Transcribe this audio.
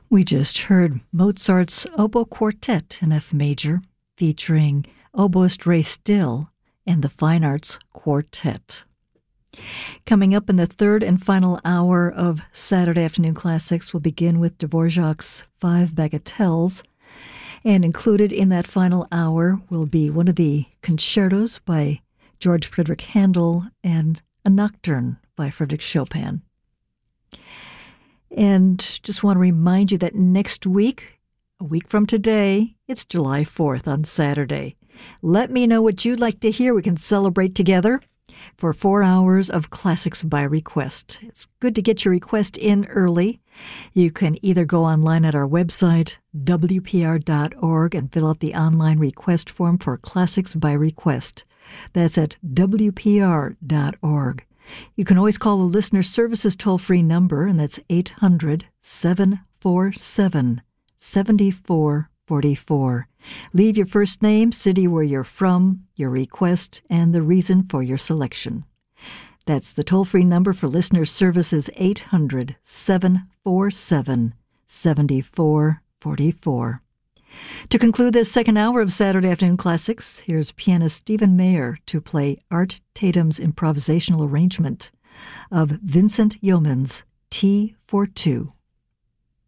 We just heard Mozart's Oboe Quartet in F major, featuring oboist Ray Still and the Fine Arts Quartet. Coming up in the third and final hour of Saturday Afternoon Classics, we'll begin with Dvorak's Five Bagatelles, and included in that final hour will be one of the concertos by George Frederick Handel and a nocturne by Frederick Chopin. And just want to remind you that next week, a week from today, it's July 4th on Saturday. Let me know what you'd like to hear. We can celebrate together for 4 hours of classics by request. It's good to get your request in early. You can either go online at our website, wpr.org, and fill out the online request form for Classics by Request. That's at wpr.org. You can always call the Listener Services toll-free number, and that's 800-747-7444. Leave your first name, city where you're from, your request, and the reason for your selection. That's the toll-free number for Listener Services, 800-747-7444. To conclude this second hour of Saturday Afternoon Classics, here's pianist Stephen Mayer to play Art Tatum's improvisational arrangement of Vincent Yeoman's Tea for Two.